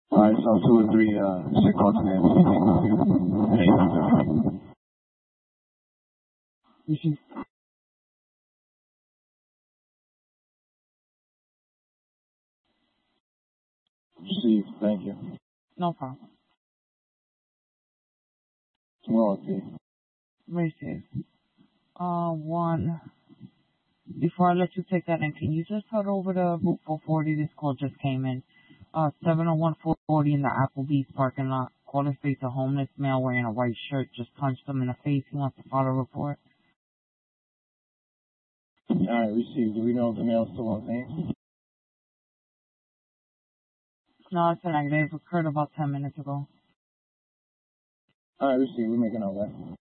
Alright, so 2 and 3, should call to them. Hey, Steve, thank you. No problem. Tomorrow, Steve. Racist. One. Before I let you take that in, can you just head over to Route 440? This call just came in. 701 440 in the Applebee's parking lot. Caller states a homeless male wearing a white shirt just punched him in the face. He wants to file a report. Alright, received. Do we know if the mail's still on scene? No, it's a negative. It occurred about 10 minutes ago. Alright, received. We're making all that.